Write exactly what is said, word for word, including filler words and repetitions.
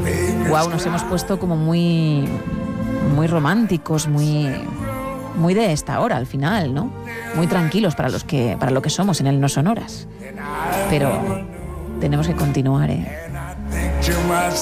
Wow, nos hemos puesto como muy, muy románticos, muy, muy de esta hora al final, ¿no? Muy tranquilos para los que, para lo que somos en el No Sonoras. Pero tenemos que continuar, ¿eh?